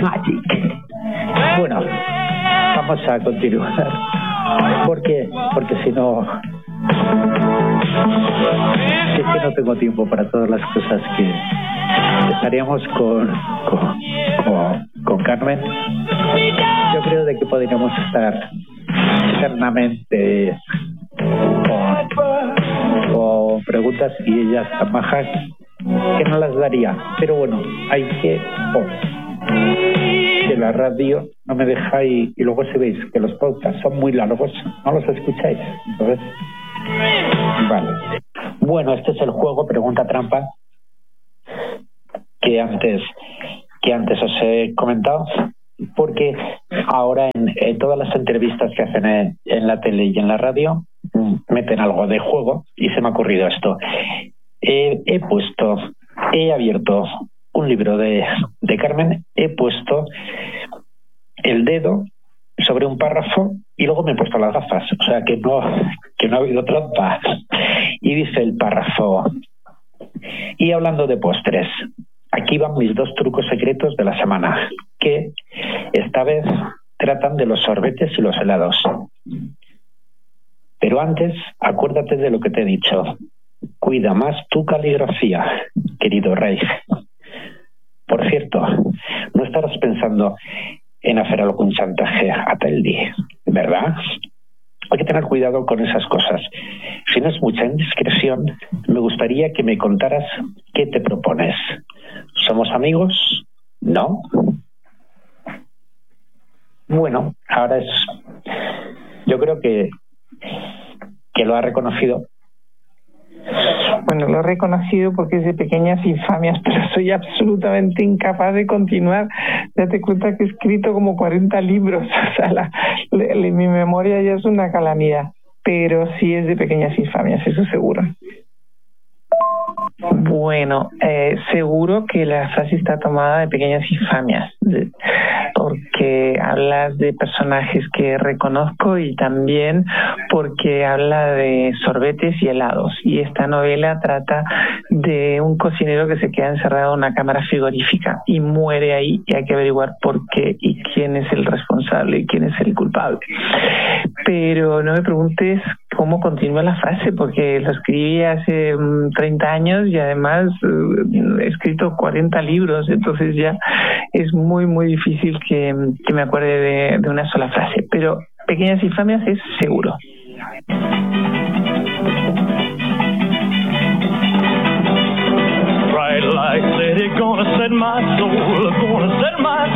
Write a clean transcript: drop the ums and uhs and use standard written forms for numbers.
Magic. Bueno, vamos a continuar. Porque si no... Es que no tengo tiempo para todas las cosas que estaríamos con Carmen. Yo creo de que podríamos estar eternamente con preguntas y ellas tan majas que no las daría. Pero bueno, hay que la radio no me deja y luego si veis que los podcasts son muy largos, no los escucháis. Entonces, vale. Bueno, este es el juego pregunta trampa que antes os he comentado, porque ahora en todas las entrevistas que hacen en la tele y en la radio meten algo de juego y se me ha ocurrido esto. He abierto un libro de Carmen, he puesto el dedo sobre un párrafo y luego me he puesto las gafas, o sea que no ha habido trampa. Y dice el párrafo: y hablando de postres, aquí van mis 2 trucos secretos de la semana, que esta vez tratan de los sorbetes y los helados. Pero antes, acuérdate de lo que te he dicho. Cuida más tu caligrafía, querido Rey. Por cierto, no estarás pensando en hacer algún chantaje a Teldi, ¿verdad? Hay que tener cuidado con esas cosas. Si no es mucha indiscreción, me gustaría que me contaras qué te propones. ¿Somos amigos? ¿No? Bueno, ahora yo creo que lo ha reconocido. Bueno, lo he reconocido porque es de pequeñas infamias, pero soy absolutamente incapaz de continuar. Date cuenta que he escrito como 40 libros, o sea, mi memoria ya es una calamidad, pero sí es de pequeñas infamias, eso seguro. Bueno, seguro que la frase está tomada de pequeñas infamias, porque hablas de personajes que reconozco y también porque habla de sorbetes y helados. Y esta novela trata de un cocinero que se queda encerrado en una cámara frigorífica y muere ahí, y hay que averiguar por qué y quién es el responsable y quién es el culpable. Pero no me preguntes cómo continúa la frase, porque lo escribí hace 30 años y además he escrito 40 libros, entonces ya es muy muy difícil que me acuerde de una sola frase, pero pequeñas infamias es seguro. Bright light, let it gonna set my soul, gonna set my